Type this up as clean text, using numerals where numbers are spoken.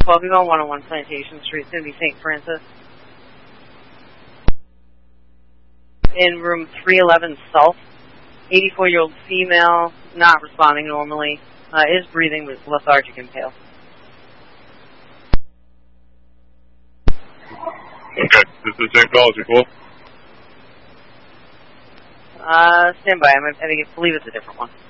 12, you're on 101 Plantation Street. It's going to be St. Francis. In room 311 South, 84-year-old female, not responding normally, is breathing with lethargic and pale. Okay, this is St. Paul, is it cool? Stand by, I believe it's a different one.